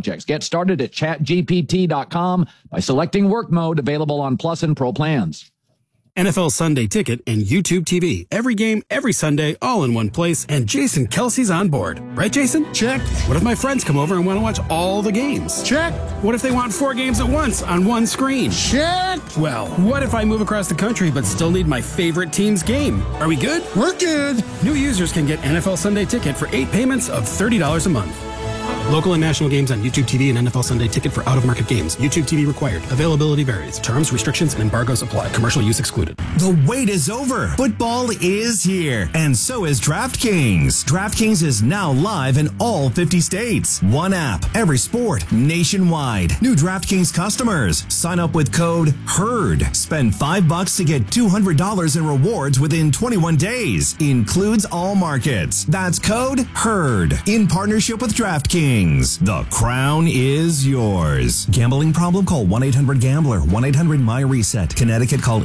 projects. Get started at chatgpt.com by selecting work mode, available on Plus and Pro plans. NFL Sunday Ticket and YouTube TV. Every game, every Sunday, all in one place, and Jason Kelsey's on board. Right, Jason? Check. What if my friends come over and want to watch all the games? Check. What if they want 4 games at once on one screen? Check. Well, what if I move across the country but still need my favorite team's game? Are we good? We're good. New users can get NFL Sunday Ticket for 8 payments of $30 a month. Local and national games on YouTube TV and NFL Sunday Ticket for out-of-market games. YouTube TV required. Availability varies. Terms, restrictions, and embargoes apply. Commercial use excluded. The wait is over. Football is here. And so is DraftKings. DraftKings is now live in all 50 states. One app, every sport, nationwide. New DraftKings customers. Sign up with code HERD. Spend $5 to get $200 in rewards within 21 days. Includes all markets. That's code HERD. In partnership with DraftKings. The crown is yours. Gambling problem? Call 1-800-GAMBLER. 1-800-MY-RESET. Connecticut, call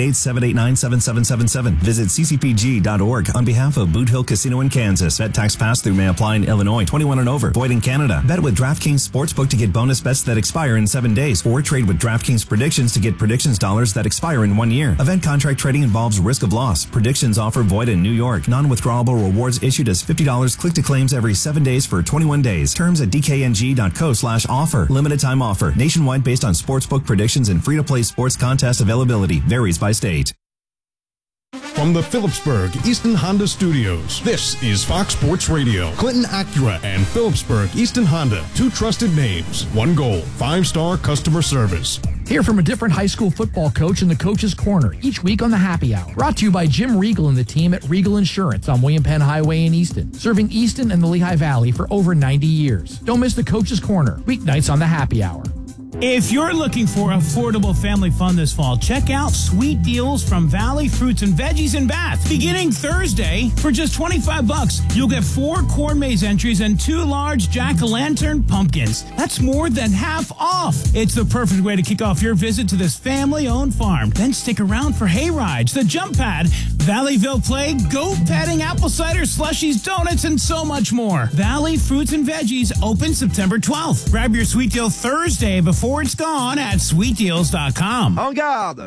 888-789-7777. Visit ccpg.org on behalf of Boot Hill Casino in Kansas. Bet tax pass-through may apply in Illinois. 21 and over. Void in Canada. Bet with DraftKings Sportsbook to get bonus bets that expire in 7 days. Or trade with DraftKings Predictions to get predictions dollars that expire in 1 year. Event contract trading involves risk of loss. Predictions offer void in New York. Non-withdrawable rewards issued as $50 click to claims every 7 days for 21 days. Terms at dkng.co/offer. Limited time offer. Nationwide based on sportsbook predictions and free-to-play sports contest availability. Varies by state. From the Phillipsburg Easton Honda Studios, this is Fox Sports Radio. Clinton Acura and Phillipsburg Easton Honda, 2 trusted names, 1 goal, 5-star customer service. Hear from a different high school football coach in the Coach's Corner each week on the Happy Hour. Brought to you by Jim Regal and the team at Regal Insurance on William Penn Highway in Easton, serving Easton and the Lehigh Valley for over 90 years. Don't miss the Coach's Corner, weeknights on the Happy Hour. If you're looking for affordable family fun this fall, check out sweet deals from Valley Fruits and Veggies in Bath. Beginning Thursday, for just $25, you'll get 4 corn maze entries and 2 large jack-o'-lantern pumpkins. That's more than half off. It's the perfect way to kick off your visit to this family-owned farm. Then stick around for hay rides, the jump pad, Valleyville Play, goat petting, apple cider, slushies, donuts, and so much more. Valley Fruits and Veggies open September 12th. Grab your sweet deal Thursday before it's gone at sweetdeals.com. En garde!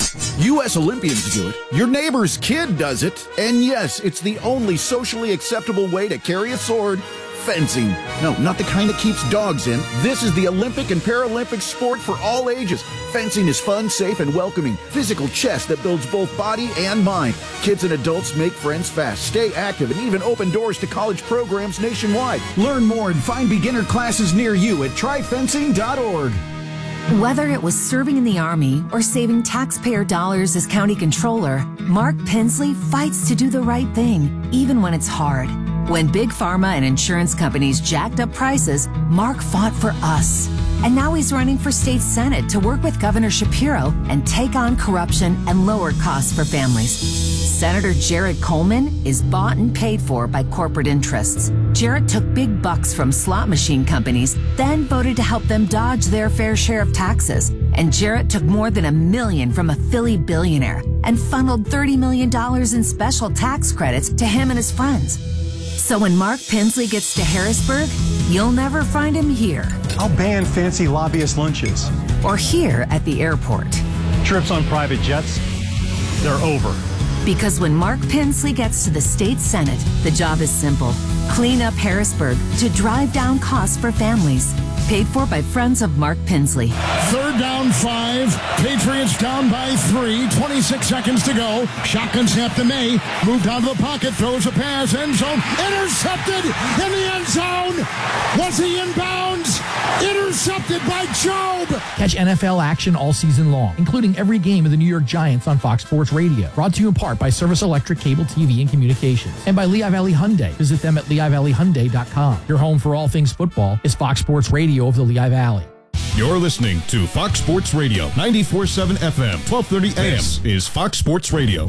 U.S. Olympians do it. Your neighbor's kid does it. And yes, it's the only socially acceptable way to carry a sword. Fencing. No, not the kind that keeps dogs in. This is the Olympic and Paralympic sport for all ages. Fencing is fun, safe, and welcoming. Physical chess that builds both body and mind. Kids and adults make friends fast, stay active, and even open doors to college programs nationwide. Learn more and find beginner classes near you at tryfencing.org. Whether it was serving in the Army or saving taxpayer dollars as county controller, Mark Pensley fights to do the right thing, even when it's hard. When big pharma and insurance companies jacked up prices, Mark fought for us. And now he's running for state senate to work with Governor Shapiro and take on corruption and lower costs for families. Senator Jared Coleman is bought and paid for by corporate interests. Jared took big bucks from slot machine companies, then voted to help them dodge their fair share of taxes. And Jared took more than $1 million from a Philly billionaire and funneled $30 million in special tax credits to him and his friends. So when Mark Pensley gets to Harrisburg, you'll never find him here. I'll ban fancy lobbyist lunches. Or here at the airport. Trips on private jets, they're over. Because when Mark Pensley gets to the state senate, the job is simple. Clean up Harrisburg to drive down costs for families. Paid for by friends of Mark Pensley. 3rd down 5. Patriots down by 3. 26 seconds to go. Shotgun snap to May. Moved out of the pocket. Throws a pass. End zone. Intercepted in the end zone. Was he in bounds? Intercepted by Job. Catch NFL action all season long, including every game of the New York Giants on Fox Sports Radio. Brought to you in part by Service Electric Cable TV and Communications. And by Lehigh Valley Hyundai. Visit them at LehighValleyHyundai.com. Your home for all things football is Fox Sports Radio of the Lehigh Valley. You're listening to Fox Sports Radio, 94.7 FM, 1230 AM. This is Fox Sports Radio,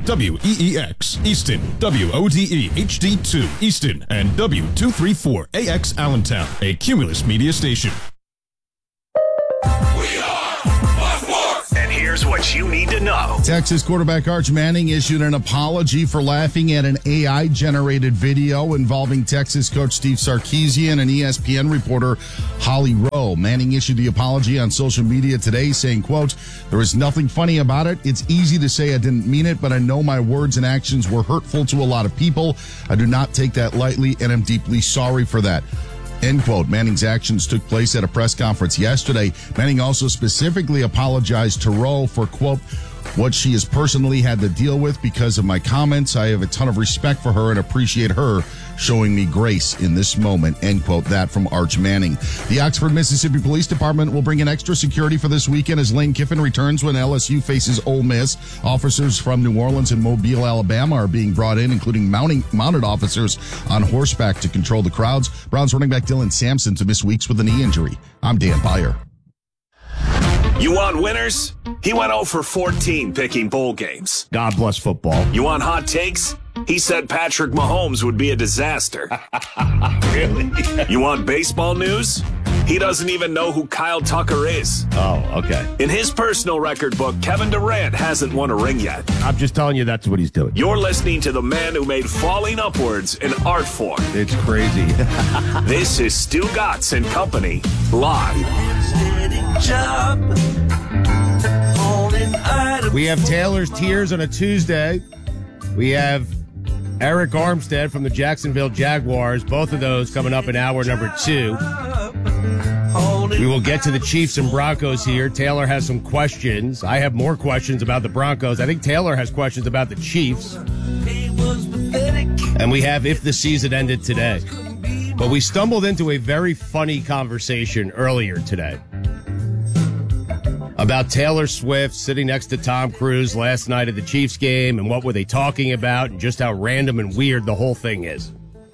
WEEX, Easton, WODE, HD2, Easton, and W234AX Allentown, a Cumulus media station. We are Fox Sports! And here's what what you need to know. Texas quarterback Arch Manning issued an apology for laughing at an AI-generated video involving Texas coach Steve Sarkisian and ESPN reporter Holly Rowe. Manning issued the apology on social media today saying, quote, "There is nothing funny about it. It's easy to say I didn't mean it, but I know my words and actions were hurtful to a lot of people. I do not take that lightly, and I'm deeply sorry for that." End quote. Manning's actions took place at a press conference yesterday. Manning also specifically apologized to Rowe for, quote, "what she has personally had to deal with because of my comments. I have a ton of respect for her and appreciate her showing me grace in this moment." End quote. That from Arch Manning. The Oxford, Mississippi Police Department will bring in extra security for this weekend as Lane Kiffin returns when LSU faces Ole Miss. Officers from New Orleans and Mobile, Alabama are being brought in, including mounted officers on horseback to control the crowds. Browns running back Dylan Sampson to miss weeks with a knee injury. I'm Dan Beyer. You want winners? He went 0 for 14 picking bowl games. God bless football. You want hot takes? He said Patrick Mahomes would be a disaster. Really? You want baseball news? He doesn't even know who Kyle Tucker is. Oh, okay. In his personal record book, Kevin Durant hasn't won a ring yet. I'm just telling you that's what he's doing. You're listening to the man who made falling upwards an art form. It's crazy. This is Stu Gatz and Company, live. We have Taylor's Tears on a Tuesday. We have Eric Armstead from the Jacksonville Jaguars. Both of those coming up in hour number 2. We will get to the Chiefs and Broncos here. Taylor has some questions. I have more questions about the Broncos. I think Taylor has questions about the Chiefs. And we have if the season ended today. But we stumbled into a very funny conversation earlier today about Taylor Swift sitting next to Tom Cruise last night at the Chiefs game and what were they talking about and just how random and weird the whole thing is.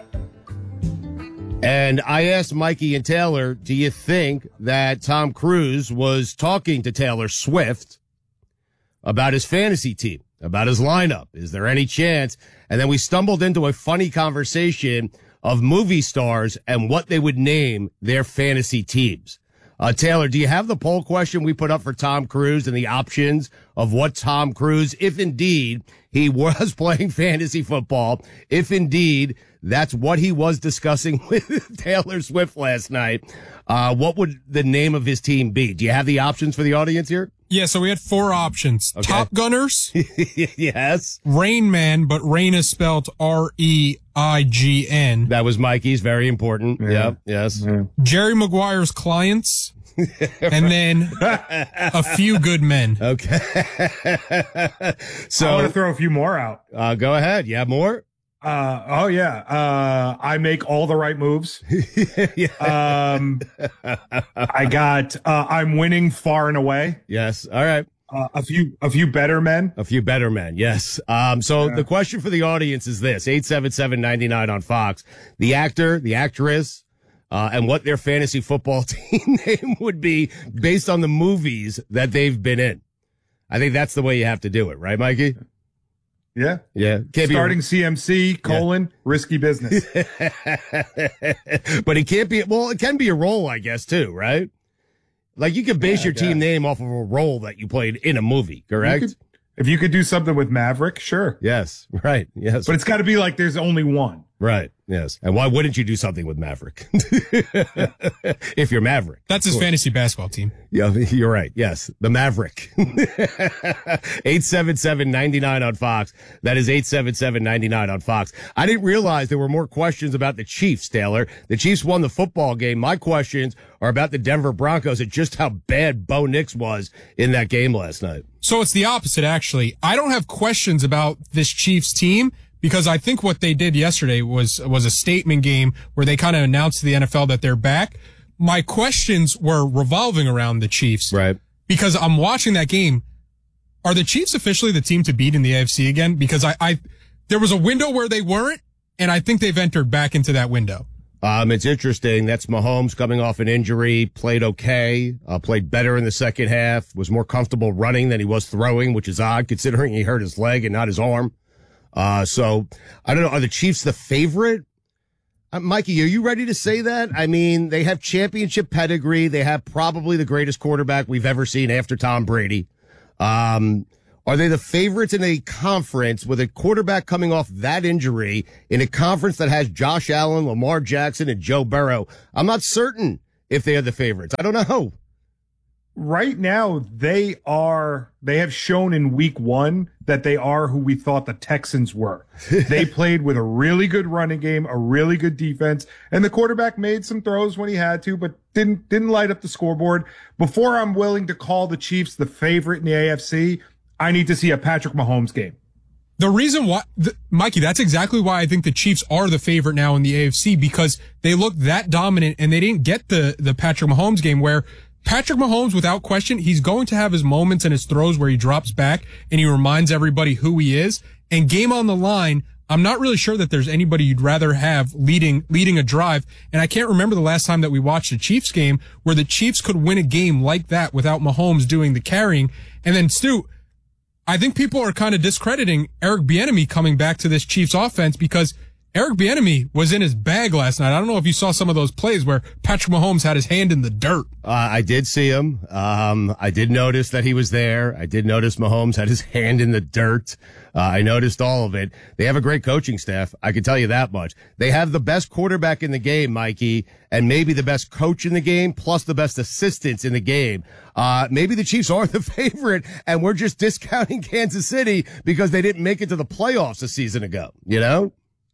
And I asked Mikey and Taylor, do you think that Tom Cruise was talking to Taylor Swift about his fantasy team, about his lineup? Is there any chance? And then we stumbled into a funny conversation of movie stars and what they would name their fantasy teams. Taylor, do you have the poll question we put up for Tom Cruise and the options of what Tom Cruise, if indeed he was playing fantasy football, if indeed that's what he was discussing with Taylor Swift last night, what would the name of his team be? Do you have the options for the audience here? Yeah, so we had 4 options. Okay. Top Gunners. Yes. Rain Man, but Rain is spelled R-E-I-G-N. That was Mikey's, very important. Yeah. Yep, yes. Yeah. Jerry Maguire's Clients. And then A Few Good Men. Okay. So I want to throw a few more out. Go ahead. You have more? I make all the right moves. I got I'm winning far and away. Yes. All right. A few better men. A few better men. Yes. The question for the audience is this: 877-99 on Fox. The actor, the actress, and what their fantasy football team name would be based on the movies that they've been in. I think that's the way you have to do it, right, Mikey? Yeah. Yeah. Starting CMC, risky business. But it can't be, well, it can be a role, I guess, too, right? Like you could base your team name off of a role that you played in a movie, correct? If you could do something with Maverick, sure. Yes. Right. Yes. But it's got to be like there's only one. Right. Yes. And why wouldn't you do something with Maverick? If you're Maverick. That's his fantasy basketball team. Yeah, you're right. Yes. The Maverick. 877-99 on Fox. That is 877-99 on Fox. I didn't realize there were more questions about the Chiefs, Taylor. The Chiefs won the football game. My questions are about the Denver Broncos and just how bad Bo Nix was in that game last night. So it's the opposite, actually. I don't have questions about this Chiefs team, because I think what they did yesterday was a statement game where they kind of announced to the NFL that they're back. My questions were revolving around the Chiefs. Right. Because I'm watching that game. Are the Chiefs officially the team to beat in the AFC again? Because there was a window where they weren't, and I think they've entered back into that window. It's interesting. That's Mahomes coming off an injury, played okay, played better in the second half, was more comfortable running than he was throwing, which is odd considering he hurt his leg and not his arm. So I don't know. Are the Chiefs the favorite? Mikey, are you ready to say that? I mean, they have championship pedigree. They have probably the greatest quarterback we've ever seen after Tom Brady. Are they the favorites in a conference with a quarterback coming off that injury in a conference that has Josh Allen, Lamar Jackson, and Joe Burrow? I'm not certain if they are the favorites. I don't know. Right now, they have shown in week 1 that they are who we thought the Texans were. They played with a really good running game, a really good defense, and the quarterback made some throws when he had to, but didn't light up the scoreboard. Before I'm willing to call the Chiefs the favorite in the AFC, I need to see a Patrick Mahomes game. The reason why, Mikey, that's exactly why I think the Chiefs are the favorite now in the AFC, because they look that dominant and they didn't get the Patrick Mahomes game where Patrick Mahomes, without question, he's going to have his moments and his throws where he drops back and he reminds everybody who he is. And game on the line, I'm not really sure that there's anybody you'd rather have leading a drive. And I can't remember the last time that we watched a Chiefs game where the Chiefs could win a game like that without Mahomes doing the carrying. And then, Stu, I think people are kind of discrediting Eric Bieniemy coming back to this Chiefs offense because Eric Bieniemy was in his bag last night. I don't know if you saw some of those plays where Patrick Mahomes had his hand in the dirt. I did see him. I did notice that he was there. I did notice Mahomes had his hand in the dirt. I noticed all of it. They have a great coaching staff. I can tell you that much. They have the best quarterback in the game, Mikey, and maybe the best coach in the game, plus the best assistants in the game. Maybe the Chiefs are the favorite, and we're just discounting Kansas City because they didn't make it to the playoffs a season ago, you know?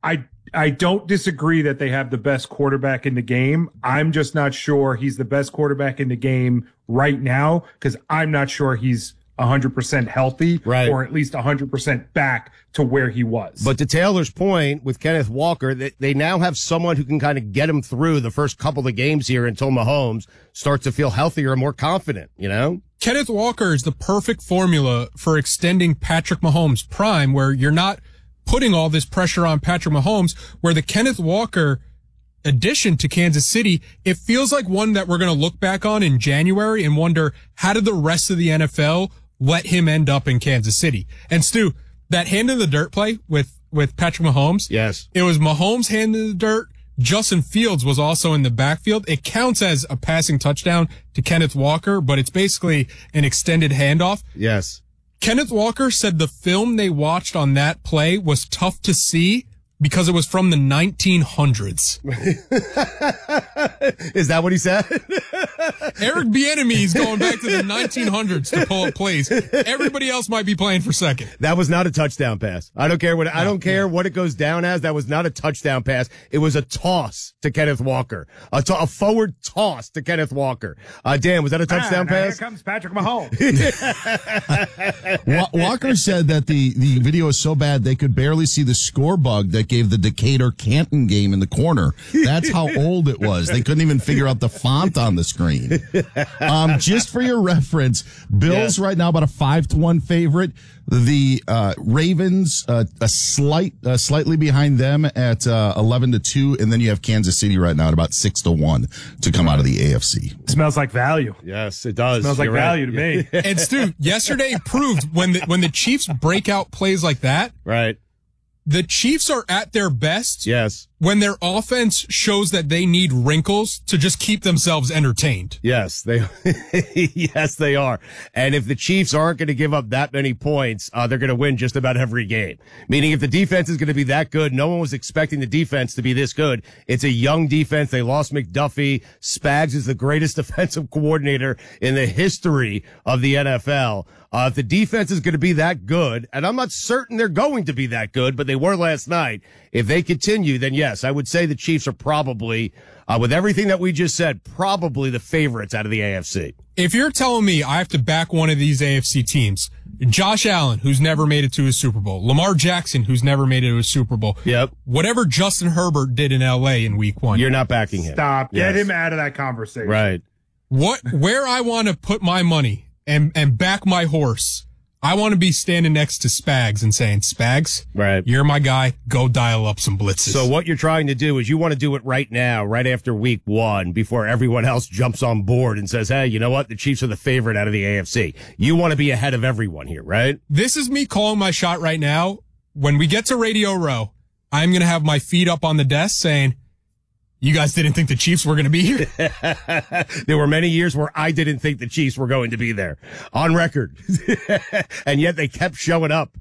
I don't disagree that they have the best quarterback in the game. I'm just not sure he's the best quarterback in the game right now because I'm not sure he's 100% healthy or at least 100% back to where he was. But to Taylor's point with Kenneth Walker, they now have someone who can kind of get him through the first couple of games here until Mahomes starts to feel healthier and more confident, you know? Kenneth Walker is the perfect formula for extending Patrick Mahomes' prime where you're not putting all this pressure on Patrick Mahomes, where the Kenneth Walker addition to Kansas City, it feels like one that we're going to look back on in January and wonder, how did the rest of the NFL let him end up in Kansas City? And Stu, that hand in the dirt play with Patrick Mahomes. Yes. It was Mahomes' hand in the dirt. Justin Fields was also in the backfield. It counts as a passing touchdown to Kenneth Walker, but it's basically an extended handoff. Yes. Kenneth Walker said the film they watched on that play was tough to see because it was from the 1900s. Is that what he said? Eric Bieniemy is going back to the 1900s to pull up plays. Everybody else might be playing for second. That was not a touchdown pass. I don't care what it goes down as. That was not a touchdown pass. It was a toss to Kenneth Walker. A forward toss to Kenneth Walker. Dan, was that a touchdown pass? Here comes Patrick Mahomes. Walker said that the video is so bad they could barely see the score bug that gave the Decatur-Canton game in the corner. That's how old it was. They couldn't even figure out the font on the screen. Just for your reference, Bills right now about a 5-1 favorite. The Ravens slightly behind them at 11-2, and then you have Kansas City right now at about 6-1 to come out of the AFC. It smells like value. Yes, it does. It smells like value to me. And Stu, yesterday proved when the Chiefs break out plays like that, right? The Chiefs are at their best. Yes. When their offense shows that they need wrinkles to just keep themselves entertained. Yes, they are. And if the Chiefs aren't going to give up that many points, they're going to win just about every game. Meaning if the defense is going to be that good, no one was expecting the defense to be this good. It's a young defense. They lost McDuffie. Spags is the greatest defensive coordinator in the history of the NFL. If the defense is going to be that good, and I'm not certain they're going to be that good, but they were last night. If they continue, then yes, I would say the Chiefs are probably, with everything that we just said, probably the favorites out of the AFC. If you're telling me I have to back one of these AFC teams, Josh Allen, who's never made it to a Super Bowl, Lamar Jackson, who's never made it to a Super Bowl. Yep. Whatever Justin Herbert did in LA in week 1. You're not backing him. Stop. Get him out of that conversation. Right. Where I want to put my money and back my horse, I want to be standing next to Spags and saying, Spags, right, you're my guy. Go dial up some blitzes. So what you're trying to do is you want to do it right now, right after week 1, before everyone else jumps on board and says, hey, you know what? The Chiefs are the favorite out of the AFC. You want to be ahead of everyone here, right? This is me calling my shot right now. When we get to Radio Row, I'm going to have my feet up on the desk saying, You guys didn't think the Chiefs were going to be here? There were many years where I didn't think the Chiefs were going to be there, on record. And yet they kept showing up.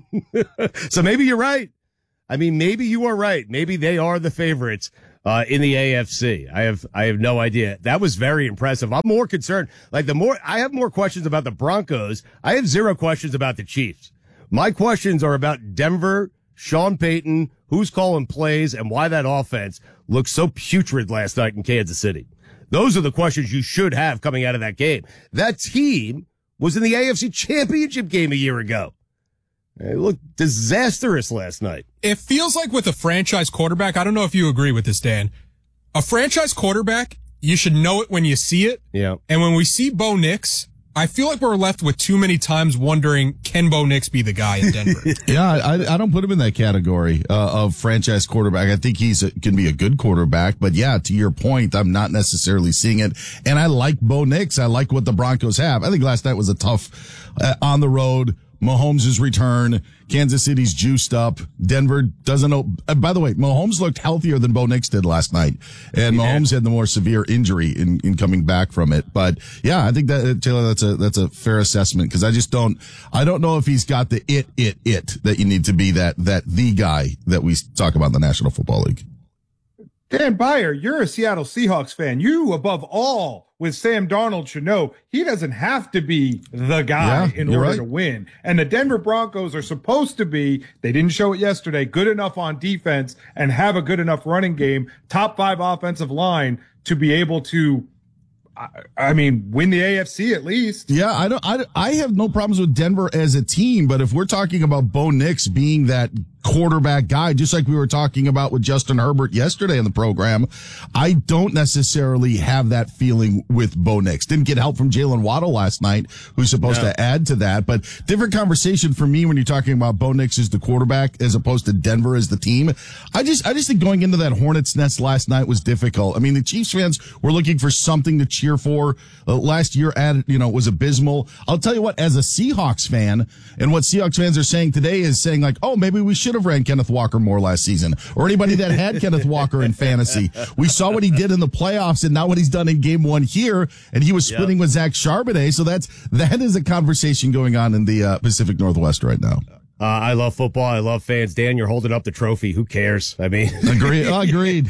So maybe you're right. I mean, maybe you are right. Maybe they are the favorites in the AFC. I have no idea. That was very impressive. I'm more concerned. Like, I have more questions about the Broncos. I have zero questions about the Chiefs. My questions are about Denver, Sean Payton, who's calling plays, and why that offense looked so putrid last night in Kansas City. Those are the questions you should have coming out of that game. That team was in the AFC Championship game a year ago. It looked disastrous last night. It feels like with a franchise quarterback, I don't know if you agree with this, Dan. A franchise quarterback, you should know it when you see it. Yeah. And when we see Bo Nix, I feel like we're left with too many times wondering, can Bo Nix be the guy in Denver? Yeah, I don't put him in that category of franchise quarterback. I think can be a good quarterback, but yeah, to your point, I'm not necessarily seeing it. And I like Bo Nix. I like what the Broncos have. I think last night was a tough on the road. Mahomes' return. Kansas City's juiced up. Denver doesn't know. By the way, Mahomes looked healthier than Bo Nix did last night. And Mahomes had the more severe injury in coming back from it. But yeah, I think that, Taylor, that's a fair assessment, because I don't know if he's got the it that you need to be the guy that we talk about in the National Football League. Dan Beyer, you're a Seattle Seahawks fan. You, above all, with Sam Darnold, should know he doesn't have to be the guy in order to win. And the Denver Broncos are supposed to be, they didn't show it yesterday, good enough on defense and have a good enough running game, top 5 offensive line to be able to, win the AFC at least. Yeah, I have no problems with Denver as a team, but if we're talking about Bo Nix being that quarterback guy, just like we were talking about with Justin Herbert yesterday in the program, I don't necessarily have that feeling with Bo Nix. Didn't get help from Jalen Waddle last night, who's supposed to add to that, but different conversation for me when you're talking about Bo Nix as the quarterback as opposed to Denver as the team. I just think going into that Hornets nest last night was difficult. I mean, the Chiefs fans were looking for something to cheer for. Last year was abysmal. I'll tell you what, as a Seahawks fan, and what Seahawks fans are saying today is saying like, oh, maybe we should have ran Kenneth Walker more last season, or anybody that had Kenneth Walker in fantasy. We saw what he did in the playoffs and now what he's done in game 1 here, and he was splitting with Zach Charbonnet. So that is a conversation going on in the Pacific Northwest right now. I love football. I love fans. Dan, you're holding up the trophy. Who cares? I mean, agreed.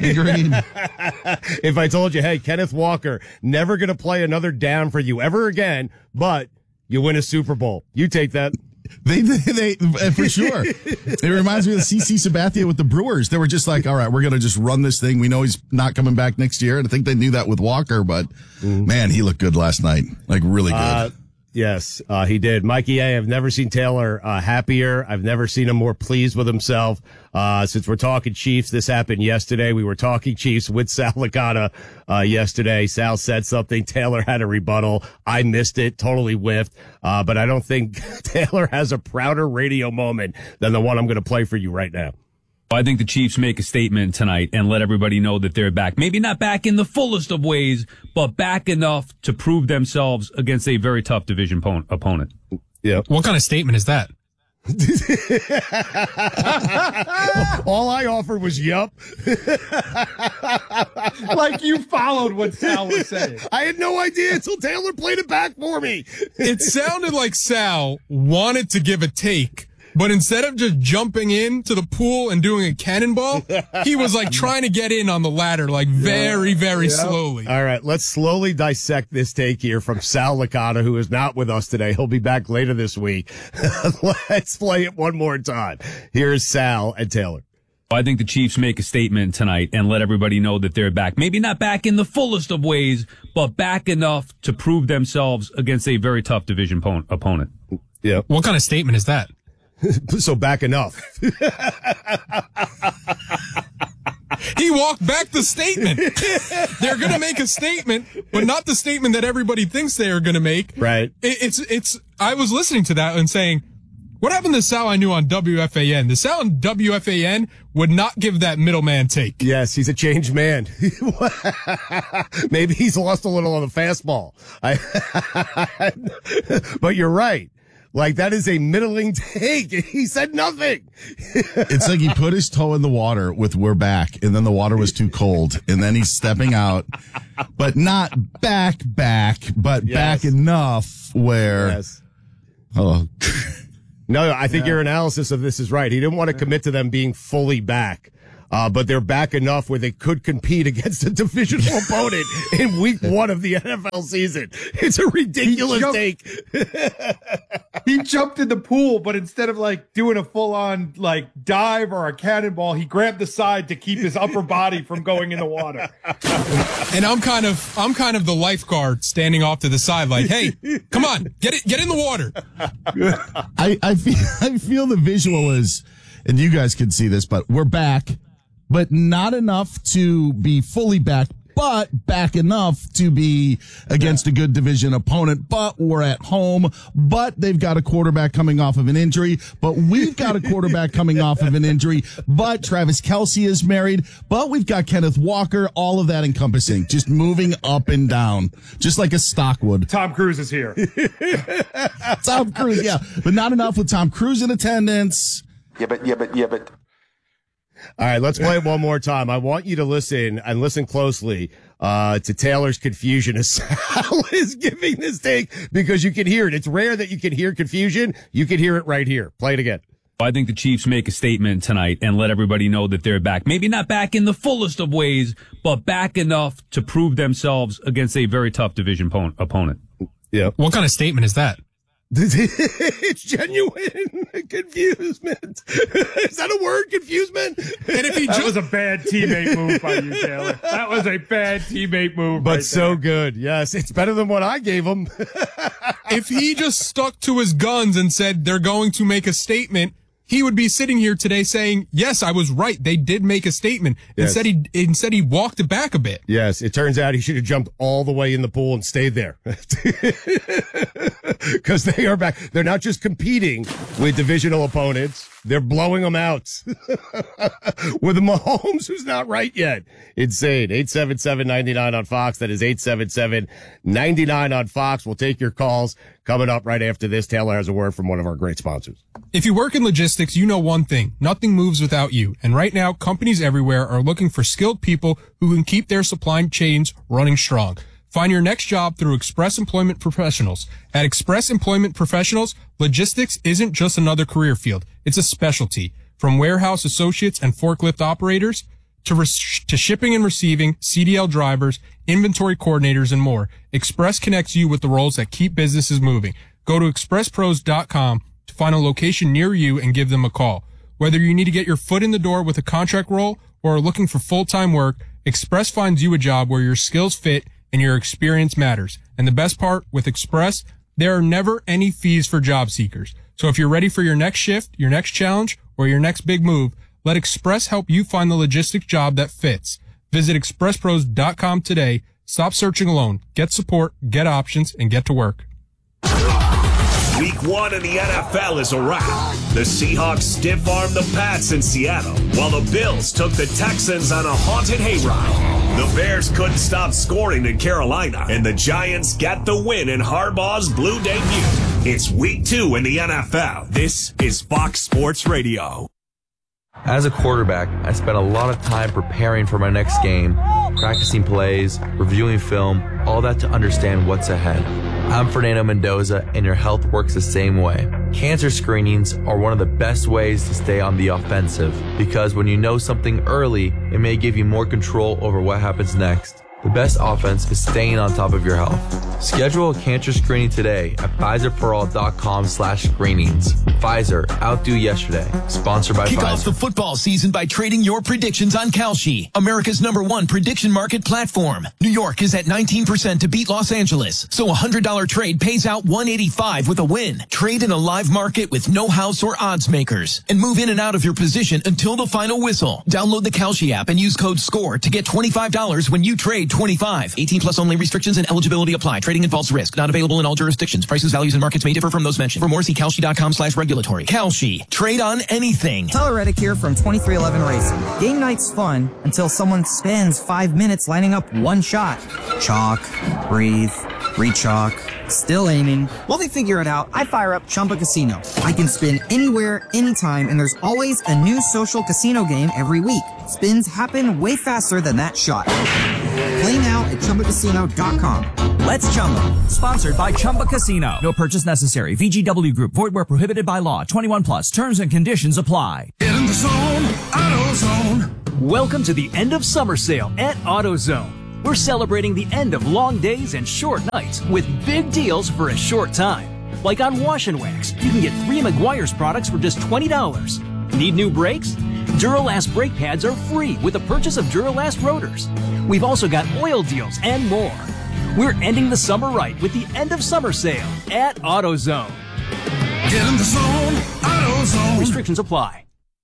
If I told you, hey, Kenneth Walker, never going to play another down for you ever again, but you win a Super Bowl, you take that. They for sure. It reminds me of the CC Sabathia with the Brewers. They were just like, all right, we're going to just run this thing. We know he's not coming back next year. And I think they knew that with Walker, but man, he looked good last night. Like really good. Yes, he did. Mikey A., I've never seen Taylor happier. I've never seen him more pleased with himself. Since we're talking Chiefs, this happened yesterday. We were talking Chiefs with Sal Licata yesterday. Sal said something. Taylor had a rebuttal. I missed it, totally whiffed. But I don't think Taylor has a prouder radio moment than the one I'm going to play for you right now. I think the Chiefs make a statement tonight and let everybody know that they're back. Maybe not back in the fullest of ways, but back enough to prove themselves against a very tough division opponent. Yeah. What kind of statement is that? All I offered was yup. Like you followed what Sal was saying. I had no idea until Taylor played it back for me. It sounded like Sal wanted to give a take, but instead of just jumping into the pool and doing a cannonball, he was like trying to get in on the ladder, like very, very slowly. All right, let's slowly dissect this take here from Sal Licata, who is not with us today. He'll be back later this week. Let's play it one more time. Here's Sal and Taylor. I think the Chiefs make a statement tonight and let everybody know that they're back. Maybe not back in the fullest of ways, but back enough to prove themselves against a very tough division opponent. Yeah. What kind of statement is that? So back enough. He walked back the statement. They're going to make a statement, but not the statement that everybody thinks they are going to make. Right. I was listening to that and saying, what happened to Sal I knew on WFAN? The Sal on WFAN would not give that middleman take. Yes, he's a changed man. Maybe he's lost a little on the fastball. But you're right. Like, that is a middling take. He said nothing. It's like he put his toe in the water with "we're back," and then the water was too cold, and then he's stepping out, but not back, but back enough where. Yes. Oh. No, I think your analysis of this is right. He didn't want to commit to them being fully back. But they're back enough where they could compete against a divisional opponent in week 1 of the NFL season. It's a ridiculous take. He jumped in the pool, but instead of like doing a full on like dive or a cannonball, he grabbed the side to keep his upper body from going in the water. And I'm kind of the lifeguard standing off to the side like, hey, come on, get in the water. I feel the visual is, and you guys can see this, but we're back. But not enough to be fully back, but back enough to be against a good division opponent. But we're at home, but they've got a quarterback coming off of an injury, but we've got a quarterback coming off of an injury, but Travis Kelce is married, but we've got Kenneth Walker, all of that encompassing, just moving up and down, just like a stock would. Tom Cruise is here. Tom Cruise, yeah, but not enough with Tom Cruise in attendance. Yeah, but. All right, let's play it one more time. I want you to listen and listen closely to Taylor's confusion as Sal is giving this take, because you can hear it. It's rare that you can hear confusion. You can hear it right here. Play it again. I think the Chiefs make a statement tonight and let everybody know that they're back. Maybe not back in the fullest of ways, but back enough to prove themselves against a very tough division opponent. Yeah. What kind of statement is that? It's genuine confusement. Is that a word, confusement? And if that was a bad teammate move by you, Taylor. That was a bad teammate move. But right so there. good. Yes, it's better than what I gave him. If he just stuck to his guns and said they're going to make a statement, he would be sitting here today saying, yes, I was right. They did make a statement. Yes. Instead he walked it back a bit. Yes, it turns out he should have jumped all the way in the pool and stayed there. Because they are back. They're not just competing with divisional opponents. They're blowing them out. With Mahomes, who's not right yet. Insane. 877-99 on Fox. That is 877-99 on Fox. We'll take your calls coming up right after this. Taylor has a word from one of our great sponsors. If you work in logistics, you know one thing. Nothing moves without you. And right now, companies everywhere are looking for skilled people who can keep their supply chains running strong. Find your next job through Express Employment Professionals. At Express Employment Professionals, logistics isn't just another career field. It's a specialty. From warehouse associates and forklift operators to shipping and receiving, CDL drivers, inventory coordinators, and more, Express connects you with the roles that keep businesses moving. Go to expresspros.com to find a location near you and give them a call. Whether you need to get your foot in the door with a contract role or are looking for full-time work, Express finds you a job where your skills fit and your experience matters. And the best part, with Express, there are never any fees for job seekers. So if you're ready for your next shift, your next challenge, or your next big move, let Express help you find the logistics job that fits. Visit expresspros.com today. Stop searching alone. Get support, get options, and get to work. Week 1 in the NFL is a wrap. The Seahawks stiff-armed the Pats in Seattle, while the Bills took the Texans on a haunted hayride. The Bears couldn't stop scoring in Carolina, and the Giants got the win in Harbaugh's blue debut. It's Week 2 in the NFL. This is Fox Sports Radio. As a quarterback, I spent a lot of time preparing for my next game, practicing plays, reviewing film, all that to understand what's ahead. I'm Fernando Mendoza, and your health works the same way. Cancer screenings are one of the best ways to stay on the offensive, because when you know something early, it may give you more control over what happens next. The best offense is staying on top of your health. Schedule a cancer screening today at PfizerForAll.com/screenings. Pfizer, outdo yesterday. Sponsored by Kick Pfizer. off the football season by trading your predictions on Kalshi, America's #1 prediction market platform. New York is at 19% to beat Los Angeles, so a $100 trade pays out $185 with a win. Trade in a live market with no house or odds makers, and move in and out of your position until the final whistle. Download the Kalshi app and use code SCORE to get $25 when you trade 25. 18 plus only. Restrictions and eligibility apply. Trading involves risk. Not available in all jurisdictions. Prices, values, and markets may differ from those mentioned. For more, see Kalshi.com/regulatory. Kalshi. Trade on anything. Tyler Reddick here from 2311 Racing. Game night's fun until someone spends 5 minutes lining up one shot. Chalk. Breathe. Rechalk. Still aiming. While they figure it out, I fire up Chumba Casino. I can spin anywhere, anytime, and there's always a new social casino game every week. Spins happen way faster than that shot. Play now at ChumbaCasino.com. Let's Chumba. Sponsored by Chumba Casino. No purchase necessary. VGW Group. Void where prohibited by law. 21 plus. Terms and conditions apply. Get in the zone. AutoZone. Welcome to the end of summer sale at AutoZone. We're celebrating the end of long days and short nights with big deals for a short time. Like on Wash and Wax, you can get 3 Meguiar's products for just $20. Need new brakes? Duralast brake pads are free with the purchase of Duralast rotors. We've also got oil deals and more. We're ending the summer right with the end of summer sale at AutoZone. Get in the zone. AutoZone. Restrictions apply.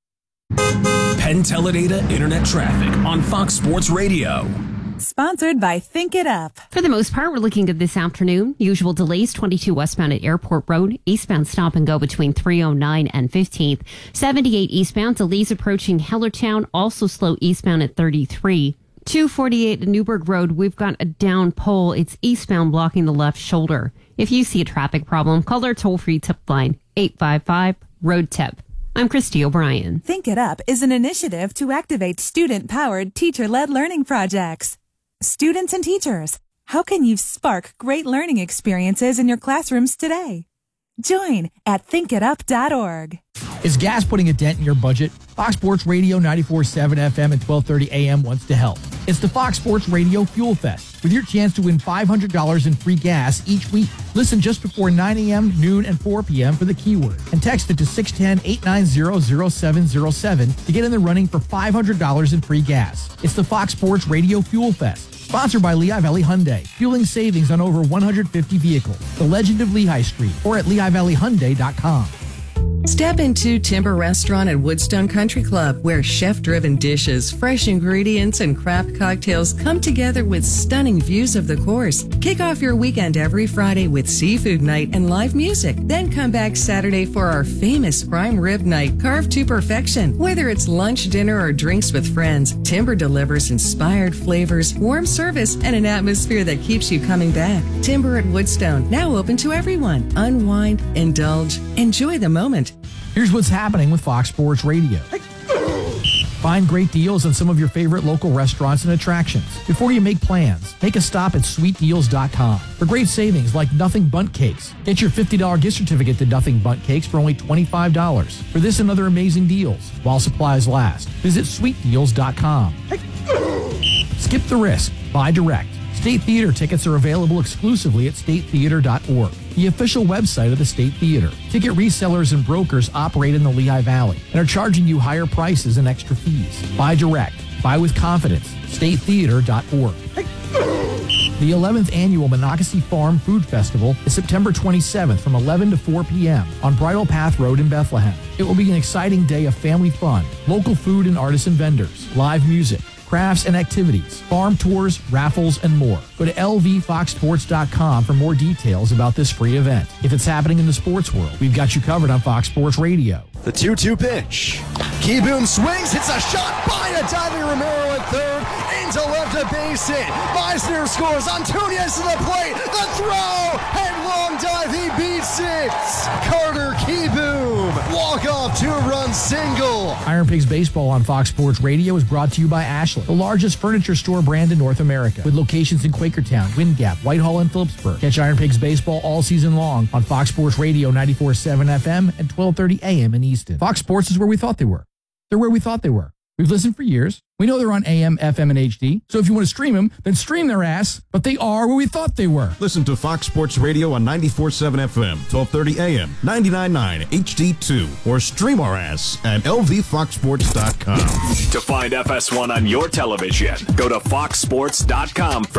Penn Teledata Internet Traffic on Fox Sports Radio. Sponsored by Think It Up. For the most part, we're looking good this afternoon. Usual delays, 22 westbound at Airport Road. Eastbound stop and go between 309 and 15th. 78 eastbound, delays approaching Hellertown. Also slow eastbound at 33. 248 at Newburgh Road, we've got a down pole. It's eastbound blocking the left shoulder. If you see a traffic problem, call our toll-free tip line, 855-ROAD-TIP. I'm Christy O'Brien. Think It Up is an initiative to activate student-powered, teacher-led learning projects. Students and teachers, how can you spark great learning experiences in your classrooms today? Join at thinkitup.org. Is gas putting a dent in your budget? Fox Sports Radio 94.7 FM and 1230 AM wants to help. It's the Fox Sports Radio Fuel Fest with your chance to win $500 in free gas each week. Listen just before 9 a.m., noon, and 4 p.m. for the keyword and text it to 610-890-0707 to get in the running for $500 in free gas. It's the Fox Sports Radio Fuel Fest. Sponsored by Lehigh Valley Hyundai, fueling savings on over 150 vehicles. The Legend of Lehigh Street or at LehighValleyHyundai.com. Step into Timber Restaurant at Woodstone Country Club, where chef-driven dishes, fresh ingredients, and craft cocktails come together with stunning views of the course. Kick off your weekend every Friday with seafood night and live music. Then come back Saturday for our famous prime rib night, carved to perfection. Whether it's lunch, dinner, or drinks with friends, Timber delivers inspired flavors, warm service, and an atmosphere that keeps you coming back. Timber at Woodstone, now open to everyone. Unwind, indulge, enjoy the moment. Here's what's happening with Fox Sports Radio. Find great deals on some of your favorite local restaurants and attractions. Before you make plans, make a stop at sweetdeals.com for great savings like Nothing Bundt Cakes. Get your $50 gift certificate to Nothing Bundt Cakes for only $25. For this and other amazing deals, while supplies last, visit sweetdeals.com. Skip the risk. Buy direct. State Theater tickets are available exclusively at statetheater.org, the official website of the State Theater. Ticket resellers and brokers operate in the Lehigh Valley and are charging you higher prices and extra fees. Buy direct. Buy with confidence. statetheater.org. The 11th annual Monocacy Farm Food Festival is September 27th from 11 to 4 p.m. on Bridle Path Road in Bethlehem. It will be an exciting day of family fun, local food and artisan vendors, live music, crafts and activities, farm tours, raffles, and more. Go to lvfoxsports.com for more details about this free event. If it's happening in the sports world, we've got you covered on Fox Sports Radio. The 2-2 pitch. Keyboom swings, hits a shot by a diving Romero at third, into left, a base hit. Meisner scores, Antunias to the plate, the throw, and long dive, he beats it. Carter Keyboom, walk-off 2-run single. Iron Pigs Baseball on Fox Sports Radio is brought to you by Ashland, the largest furniture store brand in North America, with locations in Quakertown, Wind Gap, Whitehall, and Phillipsburg. Catch Iron Pigs Baseball all season long on Fox Sports Radio 94.7 FM and 1230 AM in Easton. Fox Sports is where we thought they were. They're where we thought they were. We've listened for years. We know they're on AM, FM, and HD. So if you want to stream them, then stream their ass. But they are where we thought they were. Listen to Fox Sports Radio on 94.7 FM, 1230 AM, 99.9 HD2, or stream our ass at lvfoxsports.com. To find FS1 on your television, go to foxsports.com.